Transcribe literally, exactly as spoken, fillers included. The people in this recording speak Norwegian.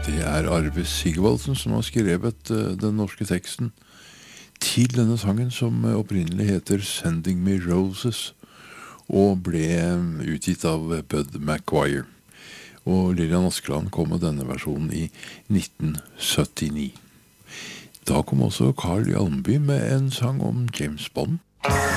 Det er Arve Sigvaldsen som har skrevet uh, den norske teksten til denne sangen som uh, opprinnelig heter Sending Me Roses og ble um, utgitt av uh, Bud McGuire. Og Lillian Askeland kom med denne versjonen i nitten syttini. Da kom også Carl Hjalmby med en sang om James Bond.